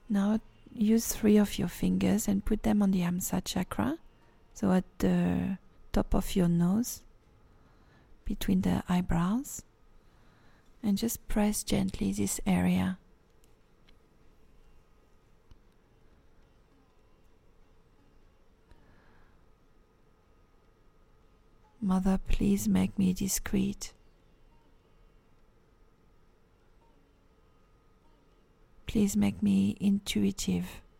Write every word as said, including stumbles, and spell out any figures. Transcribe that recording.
Now use three of your fingers and put them on the Hamsa chakra, so at the top of your nose, between the eyebrows, and just press gently this area. Mother, please make me discreet. Please make me intuitive.